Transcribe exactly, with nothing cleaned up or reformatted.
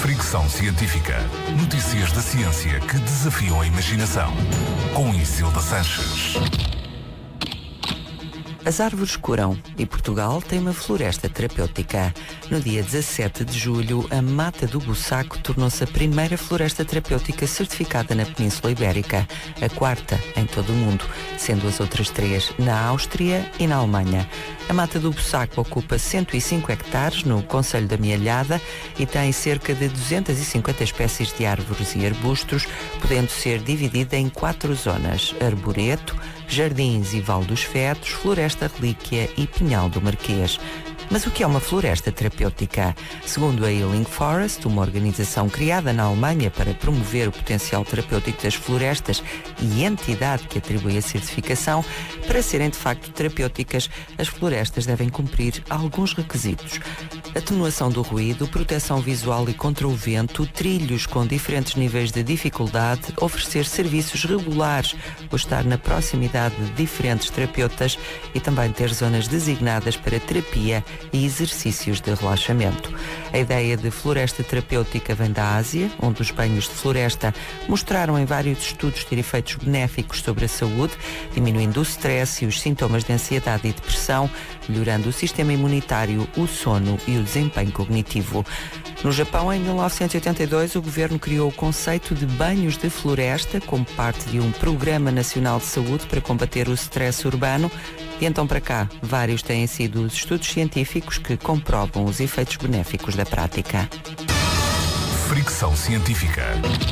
Fricção Científica. Notícias da ciência que desafiam a imaginação. Com Isilda Sanches. As árvores curam e Portugal tem uma floresta terapêutica. No dia dezassete de julho, a Mata do Bussaco tornou-se a primeira floresta terapêutica certificada na Península Ibérica, a quarta em todo o mundo, sendo as outras três na Áustria e na Alemanha. A Mata do Bussaco ocupa cento e cinco hectares no concelho da Mialhada e tem cerca de duzentas e cinquenta espécies de árvores e arbustos, podendo ser dividida em quatro zonas: arboreto, jardins e Val dos Fetos, floresta relíquia e pinhal do Marquês. Mas o que é uma floresta terapêutica? Segundo a Healing Forest, uma organização criada na Alemanha para promover o potencial terapêutico das florestas e entidade que atribui a certificação, para serem de facto terapêuticas, as florestas devem cumprir alguns requisitos: atenuação do ruído, proteção visual e contra o vento, trilhos com diferentes níveis de dificuldade, oferecer serviços regulares ou estar na proximidade de diferentes terapeutas e também ter zonas designadas para terapia e exercícios de relaxamento. A ideia de floresta terapêutica vem da Ásia, onde os banhos de floresta mostraram em vários estudos ter efeitos benéficos sobre a saúde, diminuindo o stress e os sintomas de ansiedade e depressão, melhorando o sistema imunitário, o sono e o desempenho cognitivo. No Japão, em mil novecentos e oitenta e dois, o governo criou o conceito de banhos de floresta como parte de um Programa Nacional de Saúde para combater o stress urbano. E então para cá, vários têm sido os estudos científicos que comprovam os efeitos benéficos da prática. Fricção Científica.